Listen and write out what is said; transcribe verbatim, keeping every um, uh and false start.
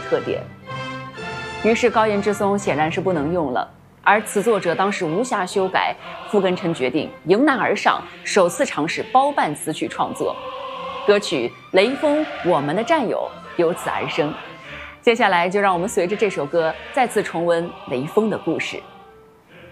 特点。于是高岩之松显然是不能用了，而此作者当时无暇修改，傅根琛决定迎难而上，首次尝试包办词曲创作。歌曲《雷锋我们的战友》由此而生。接下来就让我们随着这首歌再次重温雷锋的故事。